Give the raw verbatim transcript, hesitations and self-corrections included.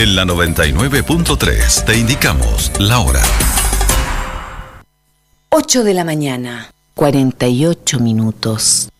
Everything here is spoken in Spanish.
En la noventa y nueve punto tres te indicamos la hora. ocho de la mañana, cuarenta y ocho minutos.